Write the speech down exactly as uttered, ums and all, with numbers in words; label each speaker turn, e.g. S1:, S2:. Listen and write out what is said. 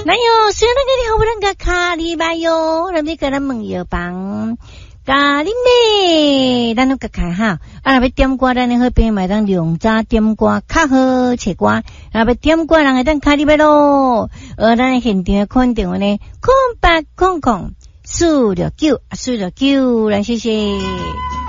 S1: 那有虽然那个好不能个卡里吧哟，那么个咱问药房。咖喱咩，咱都个开哈。啊，要点歌，咱好边买当两扎点歌，较好切歌。啊，要点歌，人会当咖喱咩咯？呃，咱现场看电话呢，空八空空四六九，四六九，来谢谢。